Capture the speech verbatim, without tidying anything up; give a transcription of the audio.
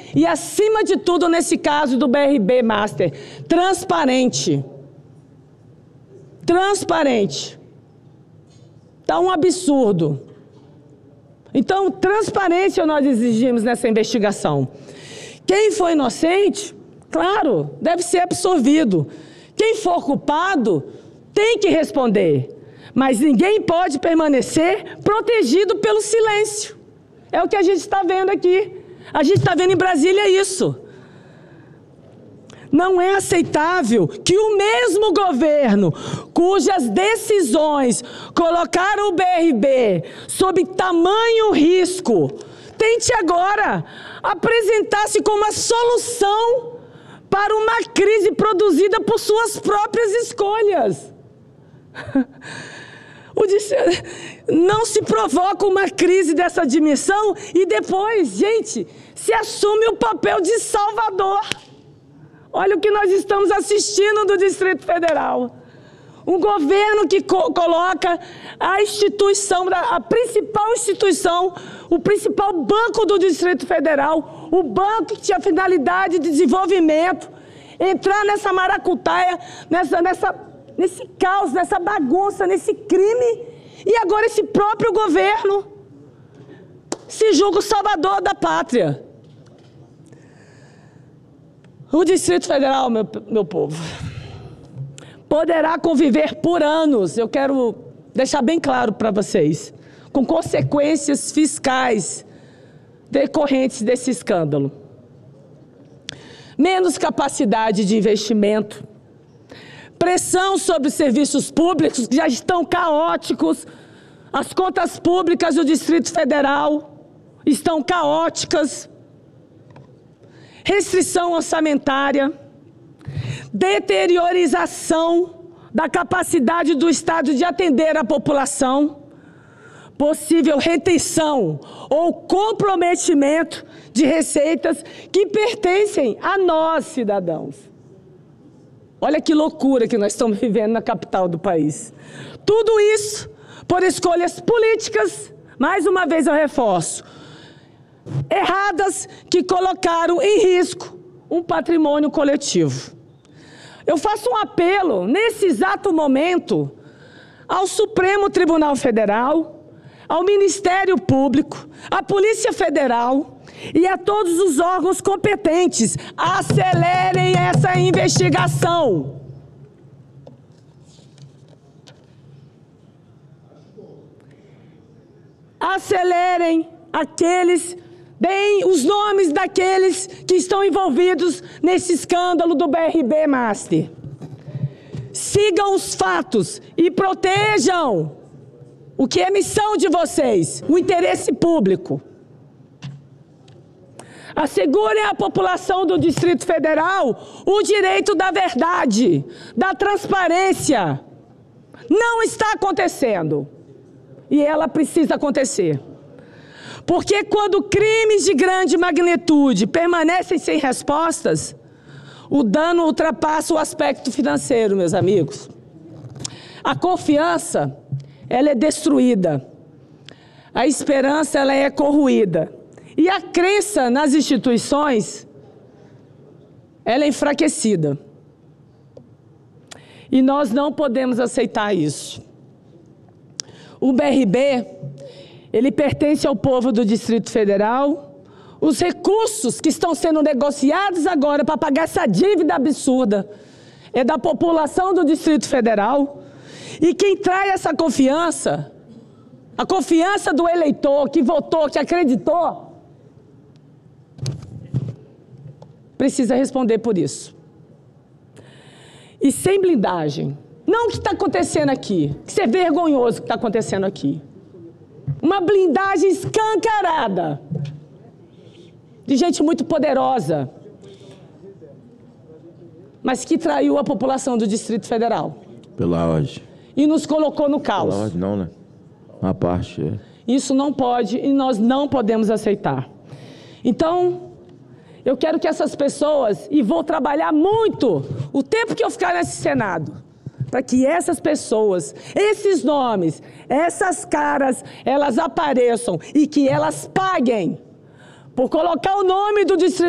e, acima de tudo, nesse caso do B R B Master, transparente. Transparente. Está um absurdo. Então, transparência nós exigimos nessa investigação. Quem for inocente, claro, deve ser absolvido. Quem for culpado, tem que responder. Mas ninguém pode permanecer protegido pelo silêncio. É o que a gente está vendo aqui. A gente está vendo em Brasília isso. Não é aceitável que o mesmo governo, cujas decisões colocaram o B R B sob tamanho risco, tente agora apresentar-se como a solução para uma crise produzida por suas próprias escolhas. Não se provoca uma crise dessa dimensão e depois, gente, se assume o papel de salvador. Olha o que nós estamos assistindo do Distrito Federal. Um governo que co coloca a instituição, a principal instituição, o principal banco do Distrito Federal, o banco que tinha finalidade de desenvolvimento, entrar nessa maracutaia, nessa, nessa, nesse caos, nessa bagunça, nesse crime, e agora esse próprio governo se julga o salvador da pátria. O Distrito Federal, meu, meu povo, poderá conviver por anos, eu quero deixar bem claro para vocês, com consequências fiscais decorrentes desse escândalo. Menos capacidade de investimento, pressão sobre os serviços públicos que já estão caóticos, as contas públicas do Distrito Federal estão caóticas, restrição orçamentária, deteriorização da capacidade do Estado de atender a população, possível retenção ou comprometimento de receitas que pertencem a nós, cidadãos. Olha que loucura que nós estamos vivendo na capital do país. Tudo isso por escolhas políticas, mais uma vez eu reforço, erradas, que colocaram em risco um patrimônio coletivo. Eu faço um apelo, nesse exato momento, ao Supremo Tribunal Federal, ao Ministério Público, à Polícia Federal e a todos os órgãos competentes. Acelerem essa investigação. Acelerem aqueles... Deem os nomes daqueles que estão envolvidos nesse escândalo do B R B Master. Sigam os fatos e protejam o que é missão de vocês, o interesse público. Assegurem à população do Distrito Federal o direito da verdade, da transparência. Não está acontecendo. E ela precisa acontecer. Porque quando crimes de grande magnitude permanecem sem respostas, o dano ultrapassa o aspecto financeiro, meus amigos. A confiança, ela é destruída. A esperança, ela é corroída. E a crença nas instituições, ela é enfraquecida. E nós não podemos aceitar isso. O B R B... ele pertence ao povo do Distrito Federal. Os recursos que estão sendo negociados agora para pagar essa dívida absurda é da população do Distrito Federal. E quem traz essa confiança, a confiança do eleitor que votou, que acreditou, precisa responder por isso. E sem blindagem. Não o que está acontecendo aqui, isso é vergonhoso o que está acontecendo aqui. Uma blindagem escancarada de gente muito poderosa, mas que traiu a população do Distrito Federal. Pela ordem. E nos colocou no caos. Pela ordem não, né? Uma parte. É. Isso não pode e nós não podemos aceitar. Então, eu quero que essas pessoas, e vou trabalhar muito, o tempo que eu ficar nesse Senado, para que essas pessoas, esses nomes, essas caras, elas apareçam e que elas paguem por colocar o nome do Distrito